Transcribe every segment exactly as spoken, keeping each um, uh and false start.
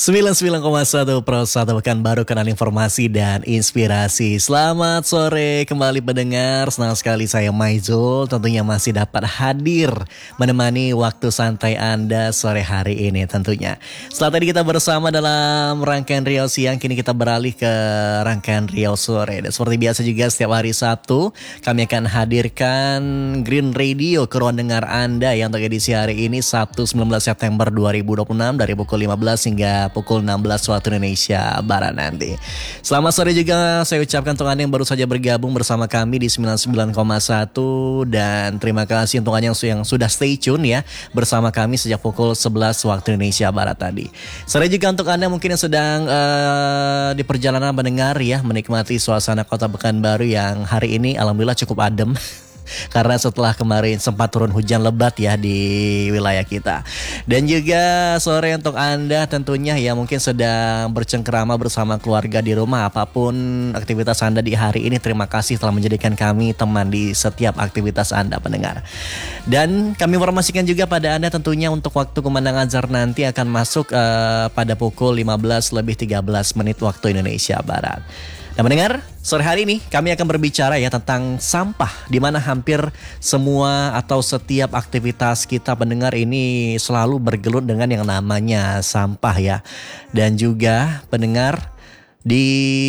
sembilan puluh sembilan koma satu Pro satu Pekanbaru, kanal informasi dan inspirasi. Selamat sore kembali pendengar. Senang sekali saya Maizul tentunya masih dapat hadir menemani waktu santai Anda sore hari ini tentunya. Setelah tadi kita bersama dalam rangkaian Riau Siang, kini kita beralih ke rangkaian Riau Sore. Dan seperti biasa juga setiap hari Sabtu kami akan hadirkan Green Radio ke ruang dengar Anda yang untuk edisi hari ini Sabtu sembilan belas September dua ribu dua puluh enam dari pukul lima belas hingga pukul enam belas waktu Indonesia Barat nanti. Selamat sore juga saya ucapkan untuk Anda yang baru saja bergabung bersama kami di sembilan puluh sembilan koma satu, dan terima kasih untuk Anda yang, yang sudah stay tune ya bersama kami sejak pukul sebelas waktu Indonesia Barat tadi. Sore juga untuk Anda mungkin yang sedang uh, di perjalanan mendengar ya, menikmati suasana kota Pekanbaru yang hari ini alhamdulillah cukup adem. Karena setelah kemarin sempat turun hujan lebat ya di wilayah kita. Dan juga sore untuk Anda tentunya ya mungkin sedang bercengkerama bersama keluarga di rumah. Apapun aktivitas Anda di hari ini, terima kasih telah menjadikan kami teman di setiap aktivitas Anda pendengar. Dan kami informasikan juga pada Anda tentunya untuk waktu kumandang azan nanti akan masuk uh, pada pukul lima belas lebih tiga belas menit waktu Indonesia Barat. Nah mendengar, sore hari ini kami akan berbicara ya tentang sampah, di mana hampir semua atau setiap aktivitas kita pendengar ini selalu bergelut dengan yang namanya sampah ya. Dan juga pendengar, di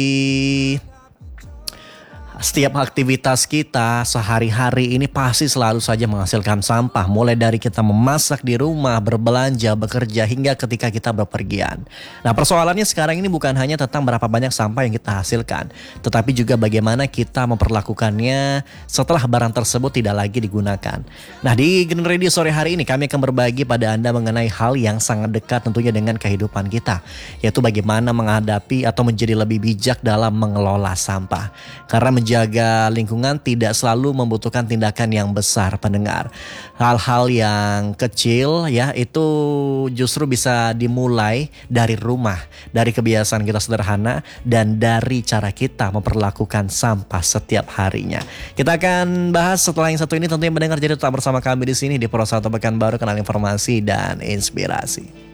setiap aktivitas kita sehari-hari ini pasti selalu saja menghasilkan sampah. Mulai dari kita memasak di rumah, berbelanja, bekerja, hingga ketika kita bepergian. Nah persoalannya sekarang ini bukan hanya tentang berapa banyak sampah yang kita hasilkan, tetapi juga bagaimana kita memperlakukannya setelah barang tersebut tidak lagi digunakan. Nah di Green Radio sore hari ini kami akan berbagi pada Anda mengenai hal yang sangat dekat tentunya dengan kehidupan kita, yaitu bagaimana menghadapi atau menjadi lebih bijak dalam mengelola sampah. Karena menjadi Jaga lingkungan tidak selalu membutuhkan tindakan yang besar pendengar. Hal-hal yang kecil ya itu justru bisa dimulai dari rumah, dari kebiasaan kita sederhana, dan dari cara kita memperlakukan sampah setiap harinya. Kita akan bahas setelah yang satu ini tentunya pendengar, jadi tetap bersama kami di sini di Pro satu Pekanbaru, kanal informasi dan inspirasi.